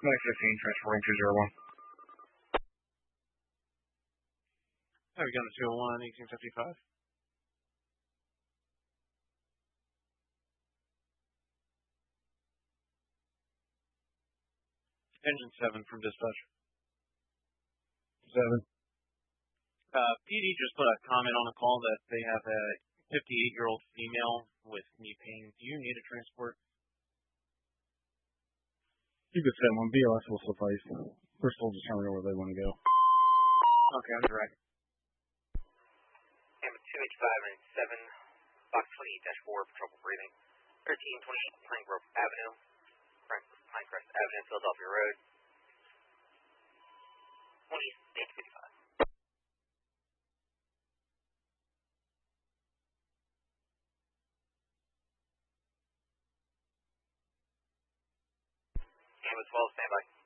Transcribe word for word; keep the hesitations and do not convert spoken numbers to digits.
nine fifteen, transferring two zero one. Have you gone to two oh one, eighteen fifty-five? Engine seven from dispatch. seven. Uh, P D just put a comment on the call that they have a fifty-eight-year-old female with knee pain. Do you need a transport? You could send one. B L S will suffice. We're still determining where they want to go. Okay, I'm direct. Hammer two eighty-five and seven, box twenty-eight dash four for trouble breathing. thirteen twenty-eight Pinegrove Avenue, Pinecrest Avenue, Philadelphia Road. twenty-eight fifty-five. Hammer twelve, standby.